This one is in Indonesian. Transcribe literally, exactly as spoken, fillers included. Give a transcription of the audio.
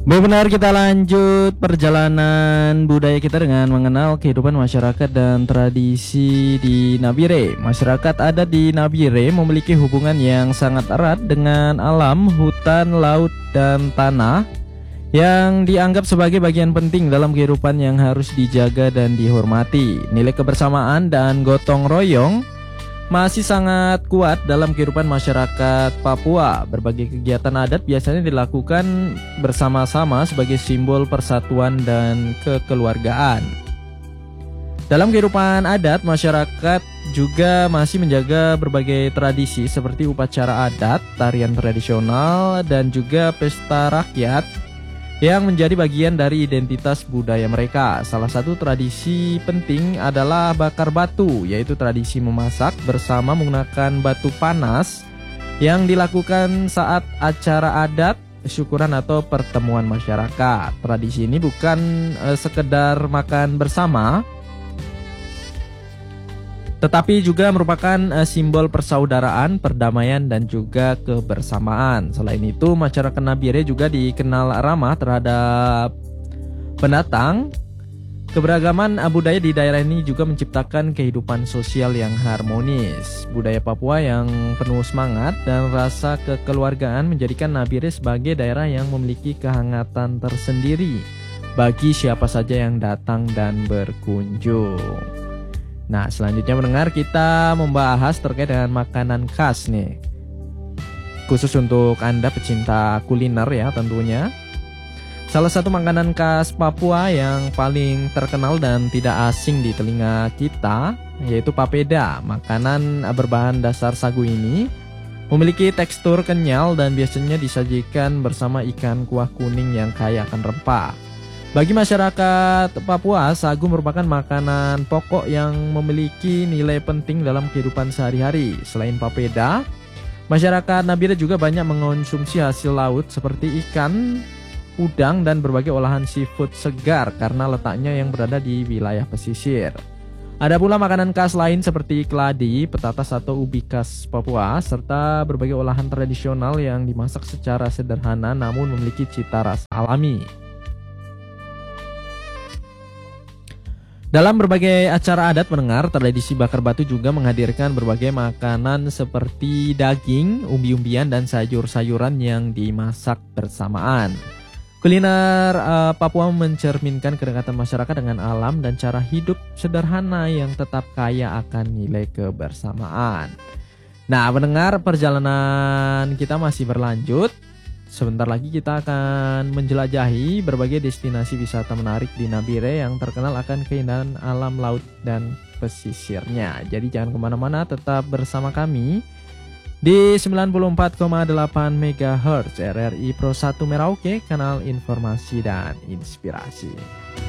Benar, kita lanjut perjalanan budaya kita dengan mengenal kehidupan masyarakat dan tradisi di Nabire. Masyarakat adat di Nabire memiliki hubungan yang sangat erat dengan alam, hutan, laut, dan tanah yang dianggap sebagai bagian penting dalam kehidupan yang harus dijaga dan dihormati. Nilai kebersamaan dan gotong royong masih sangat kuat dalam kehidupan masyarakat Papua. Berbagai kegiatan adat biasanya dilakukan bersama-sama sebagai simbol persatuan dan kekeluargaan. Dalam kehidupan adat, masyarakat juga masih menjaga berbagai tradisi seperti upacara adat, tarian tradisional, dan juga pesta rakyat yang menjadi bagian dari identitas budaya mereka. Salah satu tradisi penting adalah bakar batu, yaitu tradisi memasak bersama menggunakan batu panas yang dilakukan saat acara adat, syukuran atau pertemuan masyarakat. Tradisi ini bukan eh, sekedar makan bersama, tetapi juga merupakan uh, simbol persaudaraan, perdamaian, dan juga kebersamaan. Selain itu, masyarakat Nabire juga dikenal ramah terhadap pendatang. Keberagaman uh, budaya di daerah ini juga menciptakan kehidupan sosial yang harmonis. Budaya Papua yang penuh semangat dan rasa kekeluargaan menjadikan Nabire sebagai daerah yang memiliki kehangatan tersendiri bagi siapa saja yang datang dan berkunjung. Nah, selanjutnya mendengar kita membahas terkait dengan makanan khas nih. Khusus untuk Anda pecinta kuliner ya tentunya. Salah satu makanan khas Papua yang paling terkenal dan tidak asing di telinga kita yaitu papeda. Makanan berbahan dasar sagu ini memiliki tekstur kenyal dan biasanya disajikan bersama ikan kuah kuning yang kaya akan rempah. Bagi masyarakat Papua, sagu merupakan makanan pokok yang memiliki nilai penting dalam kehidupan sehari-hari. Selain papeda, masyarakat Nabire juga banyak mengonsumsi hasil laut seperti ikan, udang, dan berbagai olahan seafood segar karena letaknya yang berada di wilayah pesisir. Ada pula makanan khas lain seperti keladi, petatas atau ubi khas Papua, serta berbagai olahan tradisional yang dimasak secara sederhana namun memiliki cita rasa alami. Dalam berbagai acara adat mendengar, tradisi bakar batu juga menghadirkan berbagai makanan seperti daging, umbi-umbian, dan sayur-sayuran yang dimasak bersamaan. Kuliner uh, Papua mencerminkan kedekatan masyarakat dengan alam dan cara hidup sederhana yang tetap kaya akan nilai kebersamaan. Nah, mendengar perjalanan kita masih berlanjut. Sebentar lagi kita akan menjelajahi berbagai destinasi wisata menarik di Nabire yang terkenal akan keindahan alam laut dan pesisirnya. Jadi jangan kemana-mana, tetap bersama kami di sembilan puluh empat koma delapan megahertz R R I Pro satu Merauke, kanal informasi dan inspirasi.